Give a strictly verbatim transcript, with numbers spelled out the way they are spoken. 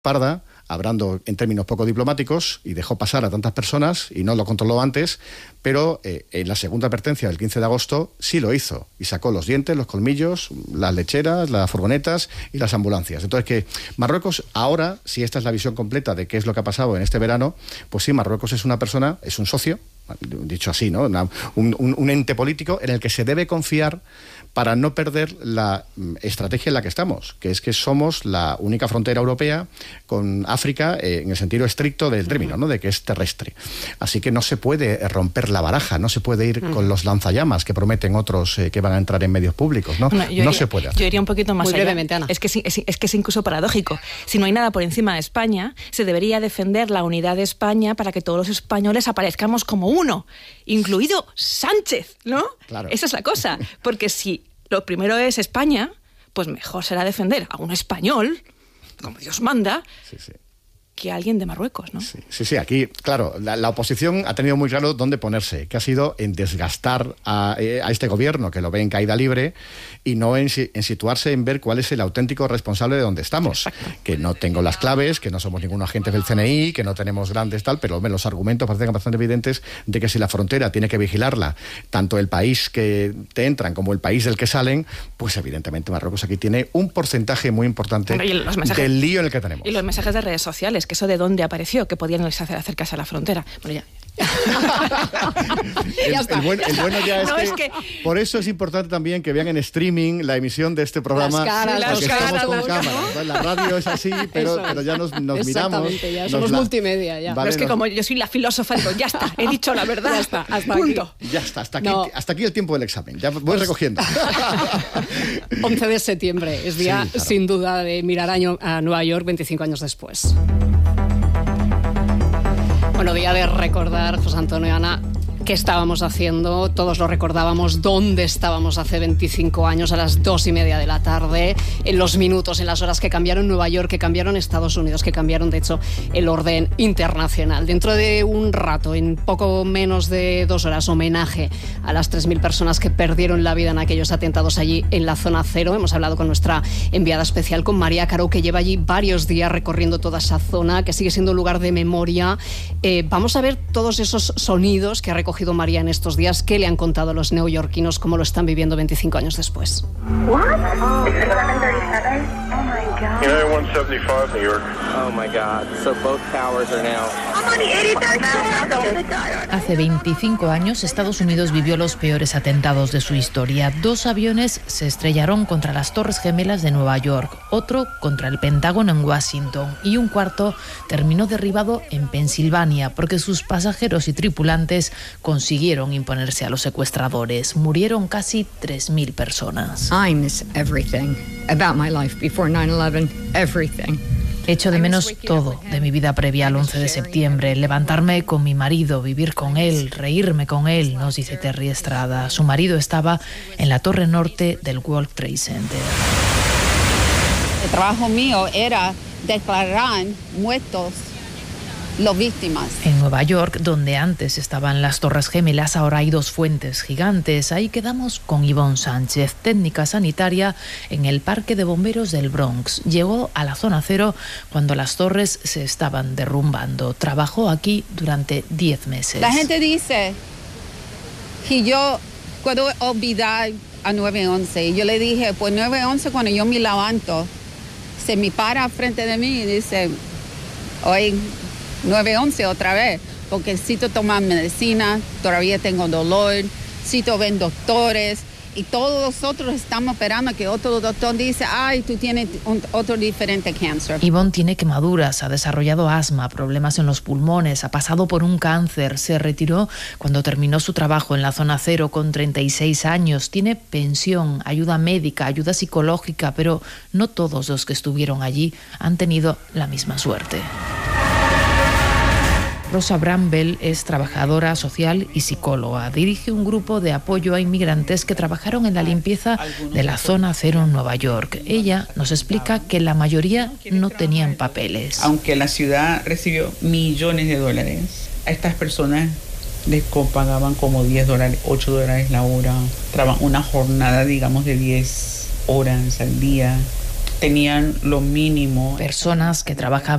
parda, hablando en términos poco diplomáticos, y dejó pasar a tantas personas y no lo controló antes, pero eh, en la segunda advertencia del quince de agosto sí lo hizo y sacó los dientes, los colmillos, las lecheras, las furgonetas y las ambulancias. Entonces, que Marruecos ahora, si esta es la visión completa de qué es lo que ha pasado en este verano, pues sí, Marruecos es una persona, es un socio, dicho así, ¿no? Una, un, un, un ente político en el que se debe confiar para no perder la estrategia en la que estamos, que es que somos la única frontera europea con África eh, en el sentido estricto del término, ¿no? De que es terrestre. Así que no se puede romper la baraja, no se puede ir mm. con los lanzallamas que prometen otros eh, que van a entrar en medios públicos, ¿no? No, no iría, se puede hacer. Yo iría un poquito más Muy allá. brevemente, Ana. Es que, es, es que es incluso paradójico. Si no hay nada por encima de España, se debería defender la unidad de España para que todos los españoles aparezcamos como uno, incluido Sánchez, ¿no? Claro. Esa es la cosa. Porque si lo primero es España, pues mejor será defender a un español, como Dios manda, sí, sí. que a alguien de Marruecos, ¿no? Sí, sí, sí, aquí, claro, la, la oposición ha tenido muy claro dónde ponerse, que ha sido en desgastar a, eh, a este gobierno, que lo ve en caída libre, y no en, en situarse en ver cuál es el auténtico responsable de donde estamos. Exacto. Que no tengo las claves, que no somos ningún agente del C N I, que no tenemos grandes tal, pero los argumentos parecen bastante evidentes de que si la frontera tiene que vigilarla, tanto el país que te entran como el país del que salen, pues evidentemente Marruecos aquí tiene un porcentaje muy importante bueno, mensajes, del lío en el que tenemos. Y los mensajes de redes sociales, que eso de dónde apareció, que podían hacer acercarse a la frontera. Bueno, ya. el, el, bueno, el bueno ya es, no, que, es que por eso es importante también que vean en streaming la emisión de este programa. Las caras, las caras, estamos con las cámara. ¿no? La radio es así, pero, pero ya nos, nos miramos. Ya nos somos la, multimedia. Ya. Vale, pero es que nos, como yo soy la filósofa, digo, ya está, he dicho la verdad. Ya está, hasta punto. Aquí. Ya está, hasta aquí, no. hasta aquí el tiempo del examen. Ya voy pues, recogiendo. once de septiembre es día, sí, claro, sin duda, de mirar año a Nueva York veinticinco años después. Bueno, día de recordar, José Antonio y Ana, qué estábamos haciendo. Todos lo recordábamos, dónde estábamos hace veinticinco años, a las dos y media de la tarde, en los minutos, en las horas que cambiaron Nueva York, que cambiaron Estados Unidos, que cambiaron, de hecho, el orden internacional. Dentro de un rato, en poco menos de dos horas, homenaje a las tres mil personas que perdieron la vida en aquellos atentados allí en la zona cero. Hemos hablado con nuestra enviada especial, con María Caro, que lleva allí varios días recorriendo toda esa zona, que sigue siendo un lugar de memoria. Eh, vamos a ver todos esos sonidos que ha recogido cogido María en estos días. ¿Qué le han contado los neoyorquinos? ¿Cómo lo están viviendo veinticinco años después? Hace veinticinco años, Estados Unidos vivió los peores atentados de su historia. Dos aviones se estrellaron contra las Torres Gemelas de Nueva York, otro contra el Pentágono en Washington y un cuarto terminó derribado en Pensilvania porque sus pasajeros y tripulantes consiguieron imponerse a los secuestradores. Murieron casi tres mil personas. I miss everything about my life before nine eleven, everything. Echo de menos todo de mi vida previa al once de septiembre. Levantarme con mi marido, vivir con él, reírme con él, nos dice Terry Estrada. Su marido estaba en la torre norte del World Trade Center. El trabajo mío era declarar muertos las víctimas. En Nueva York, donde antes estaban las Torres Gemelas, ahora hay dos fuentes gigantes. Ahí quedamos con Ivonne Sánchez, técnica sanitaria en el Parque de Bomberos del Bronx. Llegó a la zona cero cuando las torres se estaban derrumbando. Trabajó aquí durante diez meses. La gente dice que yo puedo olvidar a nueve once. Y yo le dije, pues nueve once cuando yo me levanto, se me para frente de mí y dice, hoy nueve once otra vez, porque necesito tomar medicina, todavía tengo dolor, necesito ver doctores, y todos nosotros estamos esperando que otro doctor dice, ay, tú tienes un, otro diferente cáncer. Ivonne tiene quemaduras, ha desarrollado asma, problemas en los pulmones, ha pasado por un cáncer, se retiró cuando terminó su trabajo en la zona cero con treinta y seis años, tiene pensión, ayuda médica, ayuda psicológica, pero no todos los que estuvieron allí han tenido la misma suerte. Rosa Bramble es trabajadora social y psicóloga. Dirige un grupo de apoyo a inmigrantes que trabajaron en la limpieza de la zona cero en Nueva York. Ella nos explica que la mayoría no tenían papeles. Aunque la ciudad recibió millones de dólares, a estas personas les pagaban como diez dólares, ocho dólares la hora. Trabajaban una jornada, digamos, de diez horas al día. tenían lo mínimo. Personas que trabajaban